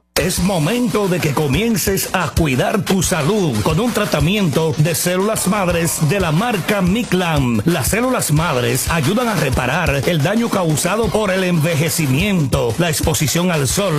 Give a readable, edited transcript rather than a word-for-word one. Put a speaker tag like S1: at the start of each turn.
S1: Es momento de que comiences a cuidar tu salud con un tratamiento de células madres de la marca Miclam. Las células madres ayudan a reparar el daño causado por el envejecimiento, la exposición al sol,